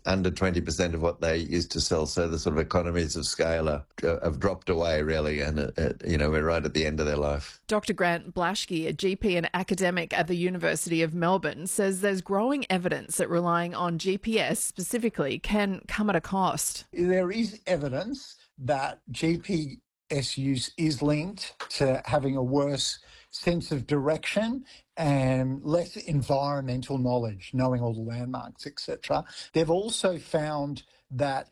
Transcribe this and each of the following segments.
under 20% of what they used to sell. So the sort of economies of scale have dropped away, really, and, we're right at the end of their life. Dr. Grant Blaschke, a GP and academic at the University of Melbourne, says there's growing evidence that relying on GPS specifically can come at a cost. There is evidence that GPS use is linked to having a worse sense of direction and less environmental knowledge, knowing all the landmarks, etc. They've also found that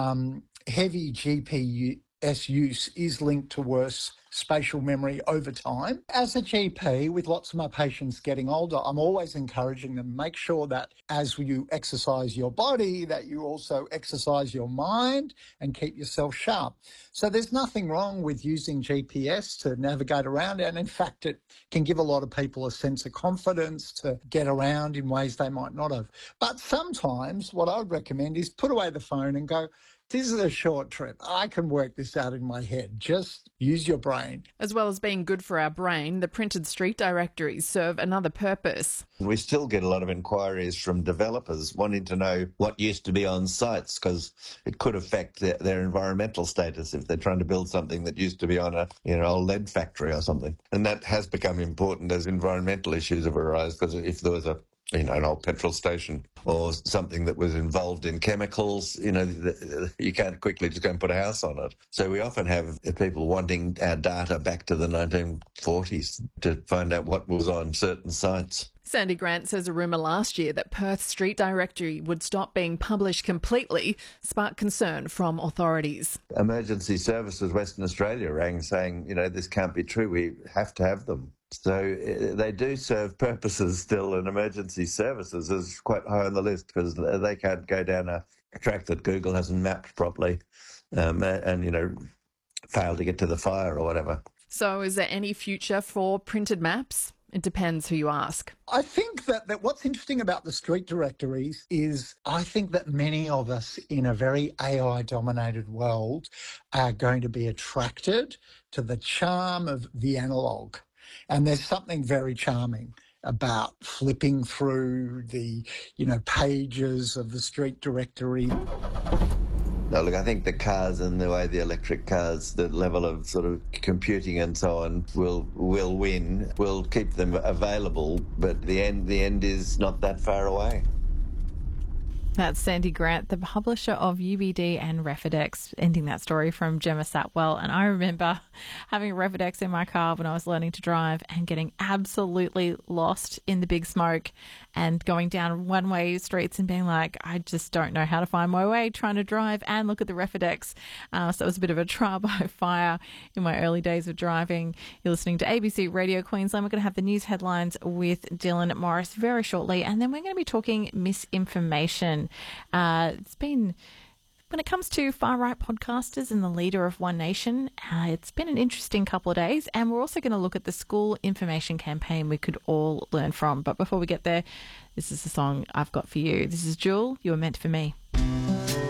heavy GPS use is linked to worse spatial memory over time. As a GP, with lots of my patients getting older, I'm always encouraging them, make sure that as you exercise your body, that you also exercise your mind and keep yourself sharp. So there's nothing wrong with using GPS to navigate around, and in fact, it can give a lot of people a sense of confidence to get around in ways they might not have. But sometimes what I would recommend is put away the phone and go, this is a short trip. I can work this out in my head. Just use your brain. As well as being good for our brain, the printed street directories serve another purpose. We still get a lot of inquiries from developers wanting to know what used to be on sites, because it could affect their environmental status if they're trying to build something that used to be on a old lead factory or something. And that has become important as environmental issues have arisen, because if there was an old petrol station or something that was involved in chemicals, you can't quickly just go and put a house on it. So we often have people wanting our data back to the 1940s to find out what was on certain sites. Sandy Grant says a rumour last year that Perth Street Directory would stop being published completely sparked concern from authorities. Emergency Services Western Australia rang saying, this can't be true, we have to have them. So they do serve purposes still, and emergency services is quite high on the list because they can't go down a track that Google hasn't mapped properly and fail to get to the fire or whatever. So is there any future for printed maps? It depends who you ask. I think that what's interesting about the street directories is I think that many of us in a very AI-dominated world are going to be attracted to the charm of the analogue. And there's something very charming about flipping through the, pages of the street directory. No, look, I think the cars and the way the electric cars, the level of sort of computing and so on will win. We'll keep them available, but the end is not that far away. That's Sandy Grant, the publisher of UBD and Refidex, ending that story from Gemma Satwell. And I remember having Refidex in my car when I was learning to drive and getting absolutely lost in the big smoke and going down one-way streets and being like, I just don't know how to find my way, trying to drive and look at the Refidex. So it was a bit of a trial by fire in my early days of driving. You're listening to ABC Radio Queensland. We're going to have the news headlines with Dylan Morris very shortly, and then we're going to be talking misinformation. It's been, when it comes to far-right podcasters and the leader of One Nation, it's been an interesting couple of days, and we're also going to look at the school information campaign we could all learn from. But before we get there, this is the song I've got for you. This is Jewel, You Were Meant for Me.